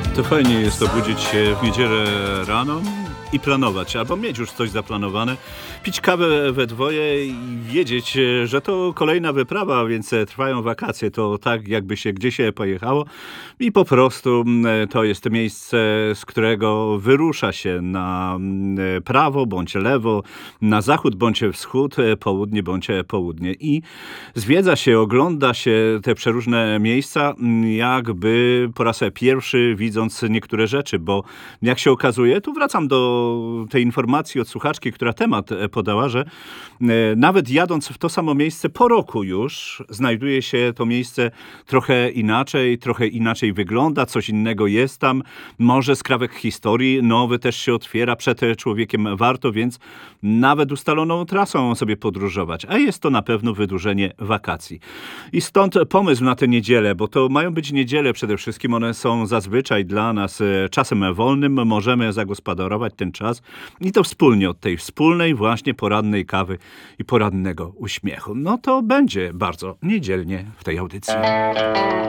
To fajnie jest obudzić się w niedzielę rano i planować, albo mieć już coś zaplanowane, pić kawę we dwoje i wiedzieć, że to kolejna wyprawa, więc trwają wakacje. To tak, jakby się gdzieś pojechało i po prostu to jest miejsce, z którego wyrusza się na prawo bądź lewo, na zachód bądź wschód, południe bądź południe. I zwiedza się, ogląda się te przeróżne miejsca, jakby po raz pierwszy widząc niektóre rzeczy, bo jak się okazuje, tu wracam do tej informacji od słuchaczki, która temat podała, że nawet jadąc w to samo miejsce po roku już, znajduje się to miejsce trochę inaczej wygląda, coś innego jest tam, może skrawek historii nowy też się otwiera, przed człowiekiem warto, więc nawet ustaloną trasą sobie podróżować, a jest to na pewno wydłużenie wakacji. I stąd pomysł na tę niedzielę, bo to mają być niedziele przede wszystkim, one są zazwyczaj dla nas czasem wolnym, możemy zagospodarować ten czas i to wspólnie od tej wspólnej właśnie porannej kawy i porannego uśmiechu. No to będzie bardzo niedzielnie w tej audycji.